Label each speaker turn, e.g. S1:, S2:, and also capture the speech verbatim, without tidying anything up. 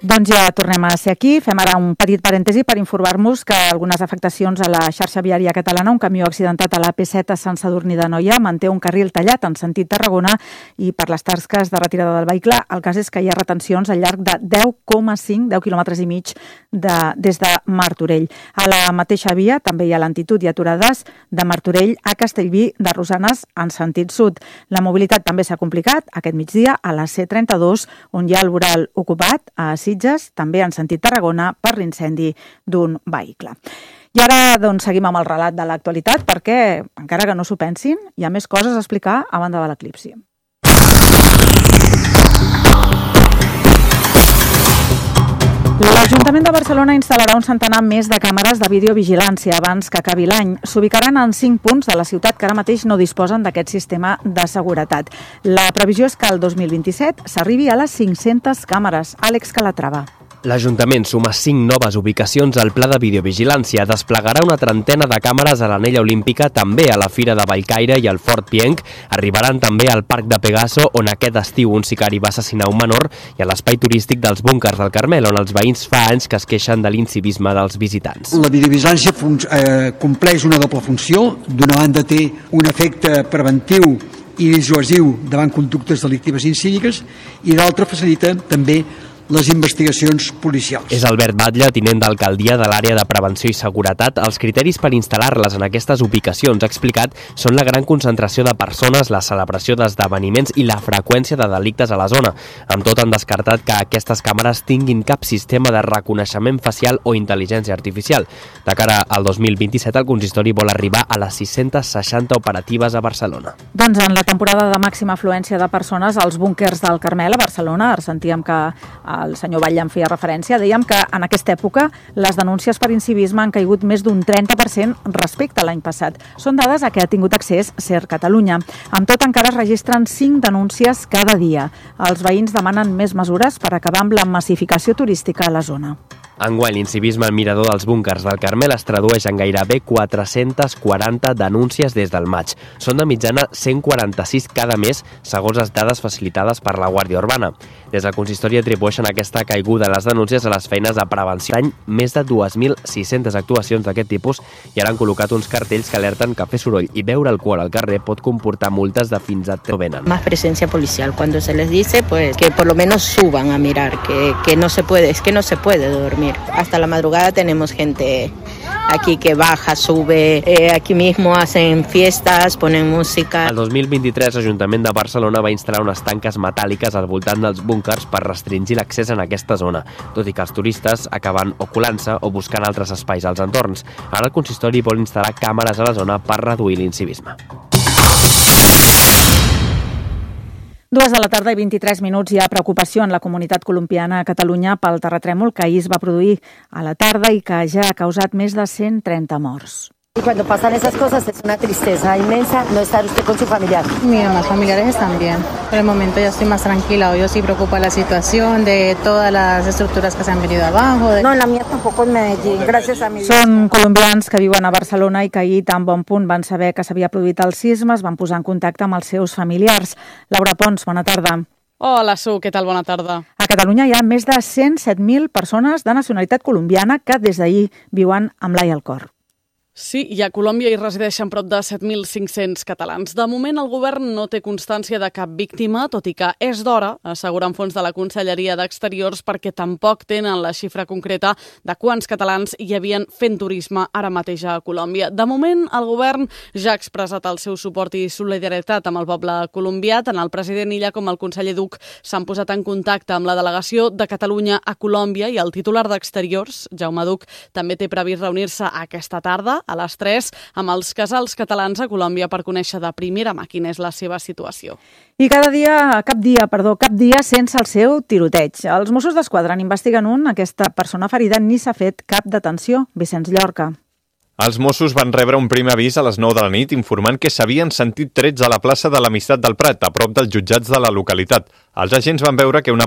S1: Doncs ja tornem a ser aquí. Fem ara un petit parèntesi per informar-vos que algunes afectacions a la xarxa viària catalana, un camió accidentat a la P set a Sant Sadurní d'Anoia manté un carril tallat en sentit Tarragona i per les tasques de retirada del vehicle. El cas és que hi ha retencions al llarg de deu coma cinc, deu quilòmetres i mig de, des de Martorell. A la mateixa via també hi ha lentitud i aturades de Martorell a Castellví de Rosanes en sentit sud. La mobilitat també s'ha complicat aquest migdia a la C trenta-dos, on hi ha el voral ocupat a Sitges, també en sentit Tarragona, per l'incendi d'un vehicle. I ara doncs, seguim amb el relat de l'actualitat perquè, encara que no s'ho pensin, hi ha més coses a explicar a banda de l'eclipsi. L'Ajuntament de Barcelona instal·larà un centenar més de càmeres de videovigilància abans que acabi l'any. S'ubicaran en cinc punts de la ciutat que ara mateix no disposen d'aquest sistema de seguretat. La previsió és que el dos mil vint-i-set s'arribi a les cinc-centes càmeres. Àlex Calatrava.
S2: L'Ajuntament suma cinc noves ubicacions al pla de videovigilància. Desplegarà una trentena de càmeres a l'Anella Olímpica, també a la Fira de Vallcaire i al Fort Pienc. Arribaran també al Parc de Pegaso, on aquest estiu un sicari va assassinar un menor, i a l'espai turístic dels búnkers del Carmel, on els veïns fa anys que es queixen de l'incivisme dels visitants.
S3: La videovigilància eh, compleix una doble funció. D'una banda té un efecte preventiu i dissuasiu davant conductes delictives incíviques i d'altra facilita també les investigacions policials.
S2: És Albert Batlle, tinent d'alcaldia de l'àrea de prevenció i seguretat. Els criteris per instal·lar-les en aquestes ubicacions, ha explicat, són la gran concentració de persones, la celebració d'esdeveniments i la freqüència de delictes a la zona. Amb tot, han descartat que aquestes càmeres tinguin cap sistema de reconeixement facial o intel·ligència artificial. De cara al dos mil vint-i-set, el consistori vol arribar a les sis-centes seixanta operatives a Barcelona.
S1: Doncs en la temporada de màxima afluència de persones als búnkers del Carmel a Barcelona, ara sentíem que el senyor Batlle en feia referència, dèiem que en aquesta època les denúncies per incivisme han caigut més d'un trenta per cent respecte a l'any passat. Són dades a què ha tingut accés C E R Catalunya. Amb tot, encara es registren cinc denúncies cada dia. Els veïns demanen més mesures per acabar amb la massificació turística a la zona.
S2: Enguany, l'incivisme al mirador dels búnkers del Carmel es tradueix en gairebé quatre-centes quaranta denúncies des del maig. Són de mitjana cent quaranta-sis cada mes, segons les dades facilitades per la Guàrdia Urbana. Des del consistori atribueixen aquesta caiguda de les denúncies a les feines de prevenció. Any, més de dos mil sis-centes actuacions d'aquest tipus i ara han col·locat uns cartells que alerten que fer soroll i beure alcohol al carrer pot comportar multes de fins a no venen.
S4: Más presencia policial. Cuando se les dice pues que por lo menos suban a mirar, que, que no se puede, es que no se puede dormir. Hasta la madrugada tenemos gente aquí que baja, sube, eh, aquí mismo hacen fiestas, ponen música.
S2: El dos mil vint-i-tres, l'Ajuntament de Barcelona va instal·lar unes tanques metàl·liques al voltant dels búnkers per restringir l'accés en aquesta zona, tot i que els turistes acaben o colant-se o buscant altres espais als entorns. Ara el consistori vol instal·lar càmeres a la zona per reduir l'incivisme.
S1: Dues de la tarda i vint-i-tres minuts. Hi ha preocupació en la comunitat colombiana a Catalunya pel terratrèmol que ahir es va produir a la tarda i que ja ha causat més de cent trenta morts.
S5: Y cuando pasan esas cosas es una tristeza inmensa no estar usted con su familiar.
S6: Mis demás familiares están bien. Por el momento ya estoy más tranquila. Hoy sí preocupa la situación de todas las estructuras que se han venido abajo. De...
S5: No, la mía tampoco en Medellín, gràcies a mi.
S1: Són colombians que viuen a Barcelona i que ahir tan bon punt van saber que s'havia produït el sisme, es van posar en contacte amb els seus familiars. Laura Pons, bona tarda.
S7: Hola, Su, què tal? Bona tarda.
S1: A Catalunya hi ha més de cent set mil persones de nacionalitat colombiana que des d'ahir viuen amb l'ai al cor.
S7: Sí, i a Colòmbia hi resideixen prop de set mil cinc-cents catalans. De moment, el govern no té constància de cap víctima, tot i que és d'hora, asseguren fons de la Conselleria d'Exteriors, perquè tampoc tenen la xifra concreta de quants catalans hi havien fent turisme ara mateix a Colòmbia. De moment, el govern ja ha expressat el seu suport i solidaritat amb el poble colombià. Tant el president Illa com el conseller Duch s'han posat en contacte amb la delegació de Catalunya a Colòmbia i el titular d'Exteriors, Jaume Duch, també té previst reunir-se aquesta tarda a les tres amb els casals catalans a Colòmbia per conèixer de primera mà quina és la seva situació.
S1: I cada dia, cap dia, perdó, cap dia sense el seu tiroteig. Els Mossos d'Esquadra n'investiguen un. Aquesta persona ferida ni s'ha fet cap detenció. Vicenç Llorca.
S8: Els Mossos van rebre un primer avís a les nou de la nit informant que s'havien sentit trets a la plaça de l'Amistat del Prat, a prop dels jutjats de la localitat. Els agents van veure que una